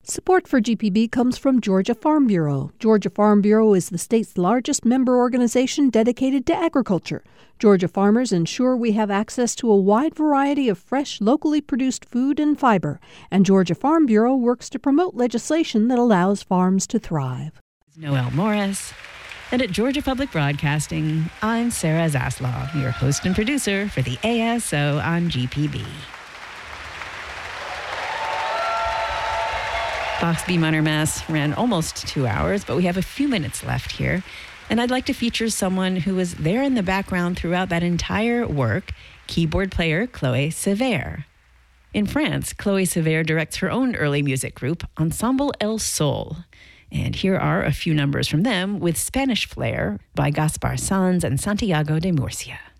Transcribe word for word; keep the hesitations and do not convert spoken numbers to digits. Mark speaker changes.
Speaker 1: Support for G P B comes from Georgia Farm Bureau. Georgia Farm Bureau is the state's largest member organization dedicated to agriculture. Georgia farmers ensure we have access to a wide variety of fresh, locally produced food and fiber. And Georgia Farm Bureau works to promote legislation that allows farms to thrive.
Speaker 2: Noel Morris. And at Georgia Public Broadcasting, I'm Sarah Zaslav, your host and producer for the A S O on G P B. Foxby Minor Mass ran almost two hours, but we have a few minutes left here. And I'd like to feature someone who was there in the background throughout that entire work, keyboard player Chloé Sévère. In France, Chloé Sévère directs her own early music group, Ensemble El Sol. And here are a few numbers from them with Spanish flair by Gaspar Sanz and Santiago de Murcia.